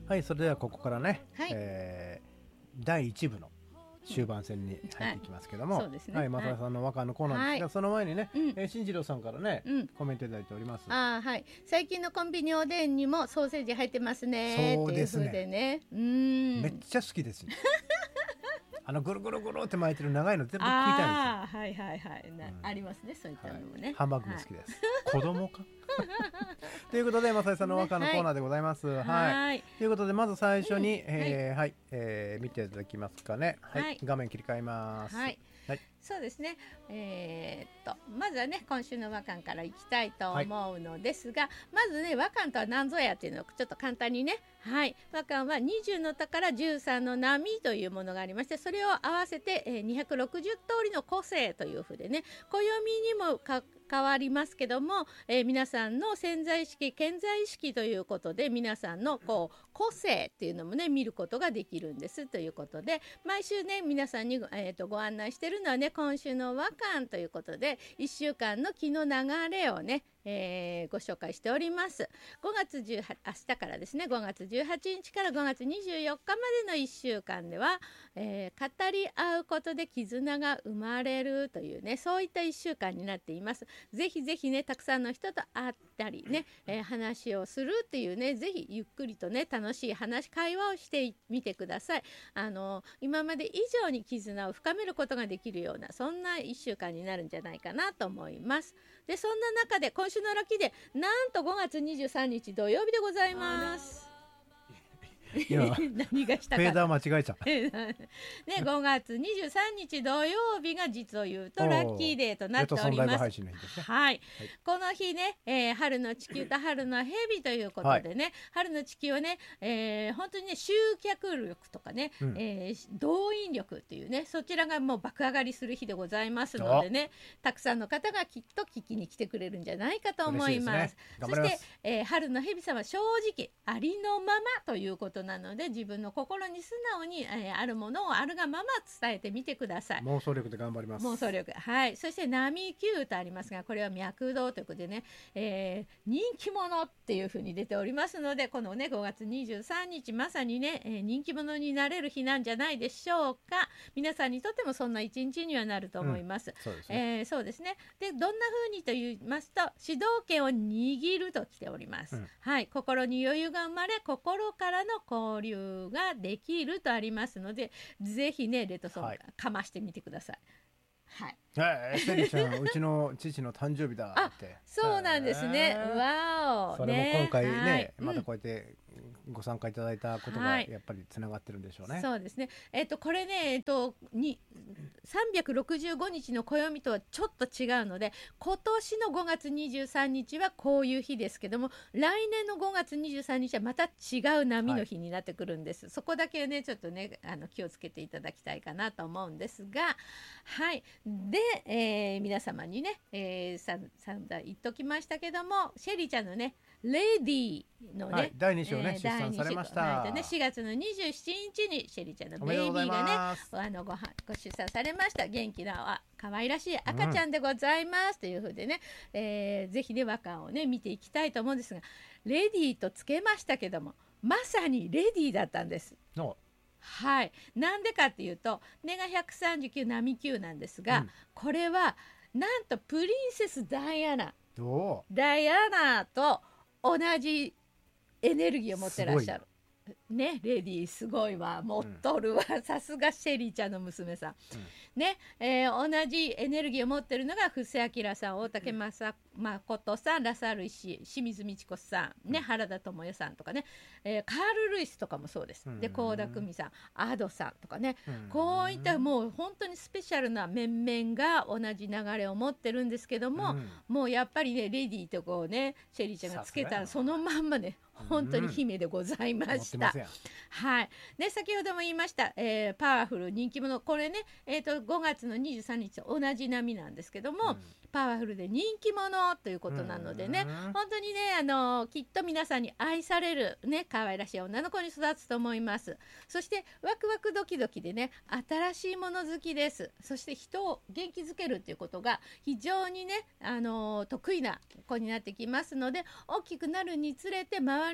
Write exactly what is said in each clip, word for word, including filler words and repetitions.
はい、それではここからね、 はいえー、だいいち部の終盤戦に入っていきますけども、 はいそうですねはい、正さんの和歌のコーナーですが、 はいその前にね、 うんえー、新次郎さんからね、 うんコメントいただいております。 あはい、最近のコンビニおでんにもソーセージ入ってますねそうですねっていう風でね、うーんめっちゃ好きですねあのぐるぐるぐるって巻いてる長いの全部食いたいんあーはいはいはいな、 うんありますねそういったのもね、 ですよ。ハンバーグも好きです。子供かということで、正さんの和歌のコーナーでございます。はい。 はいということで、まず最初に、 うんえーはい、えー見ていただきますかね。はい、 はい画面切り替えます。 はいはい。 そうですね、えーっとまずはね今週の和漢からいきたいと思うのですが、まずね和漢とは何ぞやっていうのをちょっと簡単にね、はい和漢はにじゅうの宝じゅうさんの波というものがありまして、それを合わせて、えー、にひゃくろくじゅう通りの個性というふうでね、暦にもか変わりますけども、えー皆さんの潜在意識顕在意識ということで皆さんのこう個性っていうのもね見ることができるんですということで、毎週ね皆さんに、えー、とご案内してるのはね今週の和漢ということでいっしゅうかんの気の流れをね、えーご紹介しております。ごがつじゅうはち明日からですね、ごがつじゅうはちにちからごがつにじゅうよっかまでのいっしゅうかんでは、えー語り合うことで絆が生まれるというね、そういったいっしゅうかんになっています。ぜひぜひねたくさんの人と会ったりね、えー話をするっていうね、ぜひゆっくりとね楽しい話会話をしてみてください。あの今まで以上に絆を深めることができるようなそんないっしゅうかんになるんじゃないかなと思います。でそんな中で今週のラッキーでなんとごがつにじゅうさんにち土曜日でございます。 今何がしたかフェーダー間違えちゃった。 ね、ごがつにじゅうさんにち土曜日が実を言うとラッキーデーとなっておりレッドソンライブます。 配信の日ですね。 はい、 はいこの日ね、えー春の地球と春の蛇ということでね、春の地球はね、えー本当にね集客力とかね、 うんえー動員力っていうね、そちらがもう爆上がりする日でございますのでね、たくさんの方がきっと聞きに来てくれるんじゃないかと思います。 嬉しいですね頑張りますそして、えー春の蛇さんは正直ありのままということなので、自分の心に素直に、えーあるものをあるがまま伝えてみてください。 妄想力で頑張ります。 妄想力、はい。そして波球とありますが、これは脈動ということでね、えー人気者っていう風に出ておりますので、このねごがつにじゅうさんにちまさにね、えー人気者になれる日なんじゃないでしょうか。皆さんにとってもそんな一日にはなると思います。 そうですね。 えーそうですね。でどんな風にと言いますと、主導権を握ると来ております、 うんはい。心に余裕が生まれ心からの交流ができるとありますので、ぜひねレッドソン、 はいかましてみてください。はい。 えー、セリちゃんうちの父の誕生日だって。 そうなんですね。 えーわお。 それも今回ねはいまたうんこうやってご参加いただいたことはいがやっぱりつながってるんでしょうね。 そうですね。えっ、とこれね、えっ、とにさんびゃくろくじゅうごにちの暦とはちょっと違うので、今年のごがつにじゅうさんにちはこういう日ですけども、来年のごがつにじゅうさんにちはまた違う波の日になってくるんです。そこだけねちょっとねあの気をつけていただきたいかなと思うんですが、はい。で、えー皆様にね、えー、さん散々言っときましたけども、シェリーちゃんのねレディのね、 はいだいに子をねえー出産されましただいに子はいでね、しがつのにじゅうしちにちにシェリーちゃんのおめでとうございベイビーがねます。 あのごはご出産されました。元気なあ可愛らしい赤ちゃんでございますというふうでね、えーぜひね和歌をね見ていきたいと思うんですが、レディーとつけましたけどもまさにレディーだったんです。 のはい。なんでかっていうと根がひゃくさんじゅうきゅう波きゅうなんですが、 うんこれはなんとプリンセスダイアナどダイアナと同じエネルギーを持ってらっしゃる。ね、レディーすごいわ、持っとるわ、さすがシェリーちゃんの娘さん、 うんね、えー同じエネルギーを持ってるのが布施明さん、大竹正誠さん、ラサール石清水美智子さん、ね、原田知世さんとかね、えーカール・ルイスとかもそうです、でうん倖田來未さん、アドさんとかね、 うんこういったもう本当にスペシャルな面々が同じ流れを持ってるんですけども、 うんもうやっぱりねレディーとこうねシェリーちゃんがつけたらさすがやなそのまんまね本当に姫でございま持っしてた。 ますやん。 はい。で先ほども言いました、えーパワフル人気者、これね、えー、とごがつのにじゅうさんにちと同じ波なんですけども、 うんパワフルで人気者ということなのでね、 うん本当にねあのきっと皆さんに愛されるね可愛らしい女の子に育つと思います。そしてワクワクドキドキでね新しいもの好きです。そして人を元気づけるっていうことが非常にねあの得意な子になってきますので、大きくなるにつれて周り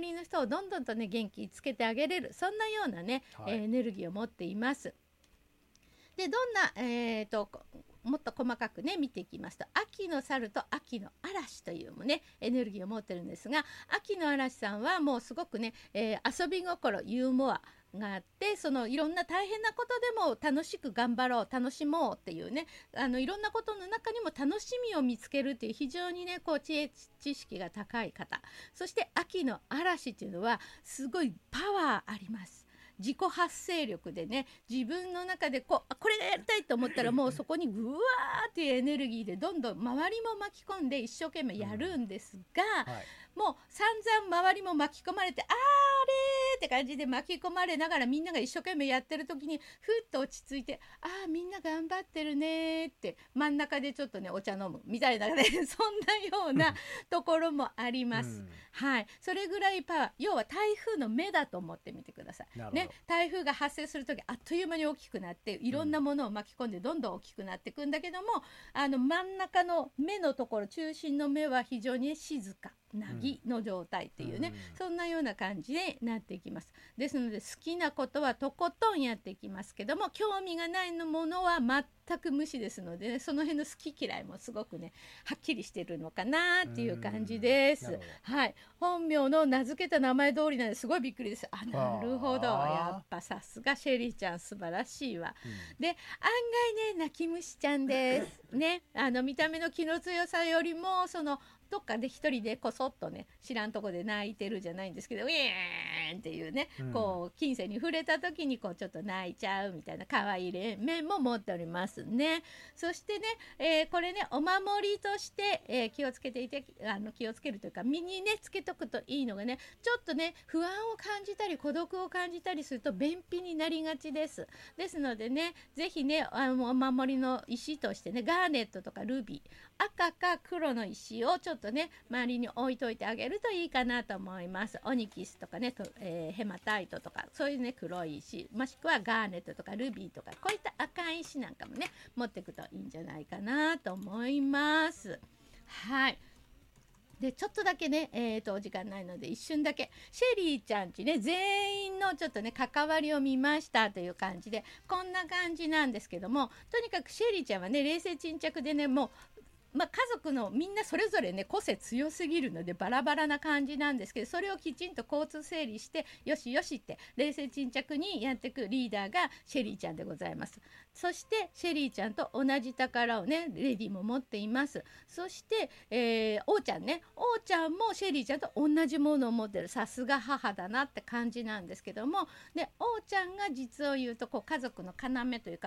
周りの人をどんどんとね元気つけてあげれる、そんなようなね、 はい、 エネルギーを持っています。でどんな、えー、ともっと細かくね見ていきますと、秋の猿と秋の嵐というもねエネルギーを持ってるんですが、秋の嵐さんはもうすごくね、えー、遊び心ユーモアがあって、そのいろんな大変なことでも楽しく頑張ろう、楽しもうっていうね、あのいろんなことの中にも楽しみを見つけるっていう非常にねこう知恵知識が高い方。そして秋の嵐っていうのはすごいパワーあります。自己発生力でね、自分の中でこうこれがやりたいと思ったらもうそこにぐわーっていうエネルギーでどんどん周りも巻き込んで一生懸命やるんですが、 はい、 もう散々周りも巻き込まれてあーれーって感じで巻き込まれながらみんなが一生懸命やってる時にふっと落ち着いて、あーみんな頑張ってるねって真ん中でちょっとねお茶飲むみたいなねそんなようなところもあります、うん、はい、それぐらいパワー、要は台風の目だと思ってみてくださいね。台風が発生する時あっという間に大きくなっていろんなものを巻き込んでどんどん大きくなっていくんだけども、あの真ん中の目のところ、中心の目は非常に静かなぎの状態っていうね、うん、そんなような感じでなっていきます。ですので好きなことはとことんやっていきますけども、興味がないのものは全く無視ですので、ね、その辺の好き嫌いもすごくねはっきりしてるのかなっていう感じです。はい、本名の名付けた名前通りなんですごいびっくりです。あ、なるほど、やっぱさすがシェリーちゃん素晴らしいわ、うん、で案外ね泣き虫ちゃんですね。あの見た目の気の強さよりもそのどっかで一人でこそっとね知らんとこで泣いてるじゃないんですけど、ウィーンっていうね、うん、こう金銭に触れた時にこうちょっと泣いちゃうみたいな可愛い面も持っておりますね。そしてね、えー、これねお守りとして、えー、気をつけていて、あの気をつけるというか身にねつけとくといいのがね、ちょっとね不安を感じたり孤独を感じたりすると便秘になりがちです。ですのでね、ぜひねあのお守りの石としてねガーネットとかルビー、赤か黒の石をちょっとね周りに置いといてあげるといいかなと思います。オニキスとかねと、えー、ヘマタイトとかそういうね黒い石、もしくはガーネットとかルビーとかこういった赤い石なんかもね持っていくといいんじゃないかなと思います。はい、でちょっとだけね、えー、とお時間ないので一瞬だけシェリーちゃんちね全員のちょっとね関わりを見ましたという感じで、こんな感じなんですけども、とにかくシェリーちゃんはね冷静沈着でね、もうまあ、家族のみんなそれぞれね個性強すぎるのでバラバラな感じなんですけど、それをきちんと交通整理してよしよしって冷静沈着にやっていくリーダーがシェリーちゃんでございます。そしてシェリーちゃんと同じ宝をねレディも持っています。そして、えー、王ちゃんね、王ちゃんもシェリーちゃんと同じものを持ってる、さすが母だなって感じなんですけども、で王ちゃんが実を言うとこう家族の要というか